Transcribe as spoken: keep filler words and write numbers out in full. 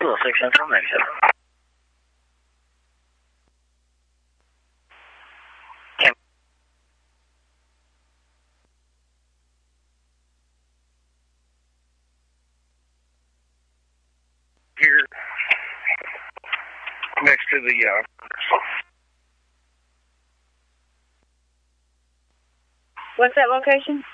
Hello, six Central ninety-seven. Can here next to the uh What's that location?